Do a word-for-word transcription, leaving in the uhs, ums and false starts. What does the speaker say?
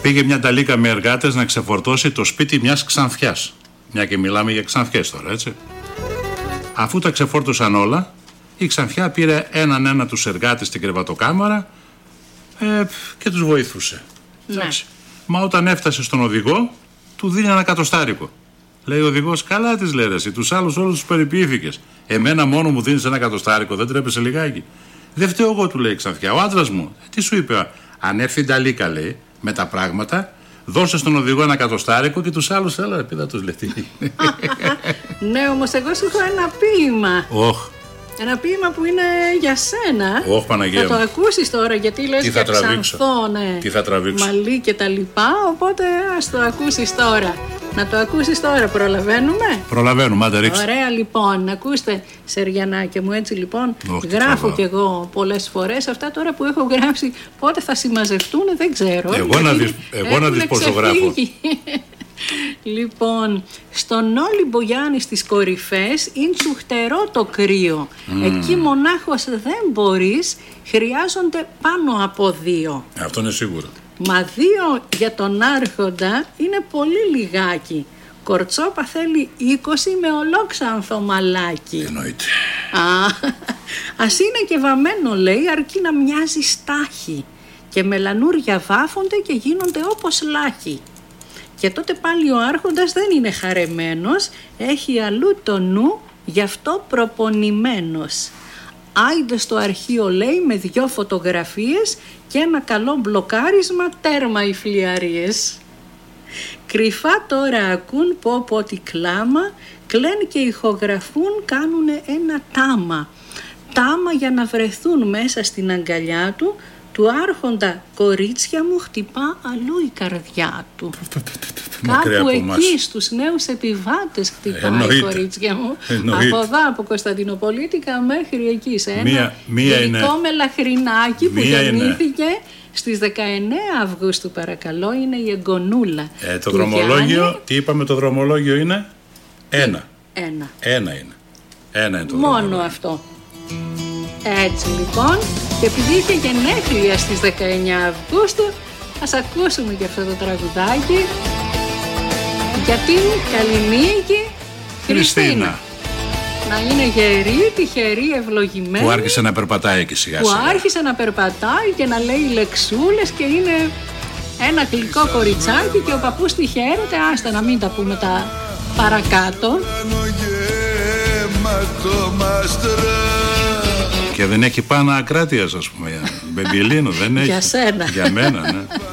Πήγε μια νταλίκα με εργάτες να ξεφορτώσει το σπίτι μιας ξανθιάς. Μια και μιλάμε για ξανθιές τώρα, έτσι. Αφού τα ξεφόρτωσαν όλα, η ξανθιά πήρε έναν ένα τους εργάτες στην κρεβατοκάμαρα ε, και τους βοηθούσε. Ναι. Μα όταν έφτασε στον οδηγό, του δίνει ένα κατοστάρικο. Λέει ο οδηγός, καλά της λέει εσύ, τους άλλους όλους τους περιποιήθηκες. Εμένα μόνο μου δίνεις ένα κατοστάρικο, δεν τρέπεσαι λιγάκι? Δεν φταίω εγώ, του λέει η ξανθιά, ο άντρας μου. Ε, τι σου είπε? Αν έρθει η νταλίκα, λέει, με τα πράγματα, δώσε στον οδηγό ένα κατοστάρικο και τους άλλους, έλα, πει, θα τους λέει. Ναι, όμως εγώ σου έχω ένα ποίημα. Όχ. Ένα ποίημα που είναι για σένα. Όχ, Παναγία. Θα το ακούσεις τώρα, γιατί λες για Ξανθό, ναι. Τι θα τραβήξω? Μαλλί και τα λοιπά, οπότε ας το ακούσεις τώρα. Να το ακούσεις τώρα, προλαβαίνουμε? Προλαβαίνουμε, άντε ρίξτε. Ωραία, λοιπόν, ακούστε, Σεριανάκια μου, έτσι λοιπόν. Όχ, γράφω κι εγώ πολλές φορές. Αυτά τώρα που έχω γράψει, πότε θα συμμαζευτούν δεν ξέρω. Εγώ να δεις, εγώ να δεις πόσο γράφω. Λοιπόν, στον Όλυμπο Γιάννη στις κορυφές είναι τσουχτερό το κρύο. Mm. Εκεί μονάχος δεν μπορείς, χρειάζονται πάνω από δύο. Αυτό είναι σίγουρο. Μα δύο για τον άρχοντα είναι πολύ λιγάκι. Κορτσόπα θέλει είκοσι με ολόξανθο μαλάκι. Εννοείται. Α, ας είναι και βαμμένο, λέει, αρκεί να μοιάζει στάχη. Και μελανούρια βάφονται και γίνονται όπως λάχη. Και τότε πάλι ο άρχοντας δεν είναι χαρεμένος, έχει αλλού το νου, γι' αυτό προπονημένος. Άιντε στο αρχείο, λέει, με δυο φωτογραφίες και ένα καλό μπλοκάρισμα, τέρμα οι φλιαρίες. Κρυφά τώρα ακούν πω πω τι κλάμα, κλαίνουν και ηχογραφούν, κάνουνε ένα τάμα. Τάμα για να βρεθούν μέσα στην αγκαλιά του, του άρχοντα κορίτσια μου χτυπά αλλού η καρδιά του. Κάπου εκεί στους νέους επιβάτες χτυπάει η κορίτσια μου. Εννοείται. Από εδώ, από Κωνσταντινοπολίτικα μέχρι εκεί, σε ένα μία, μία γλυκό μελαχρινάκι που μία γεννήθηκε είναι. Στις δεκαεννέα Αυγούστου, παρακαλώ, είναι η εγγονούλα. Ε, το δρομολόγιο, Γιάννη. Τι είπαμε, το δρομολόγιο είναι ένα. Ένα. Ένα είναι. Ένα είναι το μόνο δρομολόγιο. Αυτό. Έτσι λοιπόν, και επειδή είχε γενέθλια στις δεκαεννέα Αυγούστου, ας ακούσουμε και αυτό το τραγουδάκι για την Καληνίκη Χριστίνα. Να είναι γερή, τυχερή, ευλογημένη. Που άρχισε να περπατάει και σιγά Που σιγά. άρχισε να περπατάει και να λέει λεξούλες και είναι ένα γλυκό κοριτσάκι και ο παππούς τη χαίρεται. Άστα να μην τα πούμε τα παρακάτω. Και δεν έχει πάνω ακράτειας, ας πούμε. Μπεμπιλίνο δεν έχει. Για σένα. Για μένα, ναι.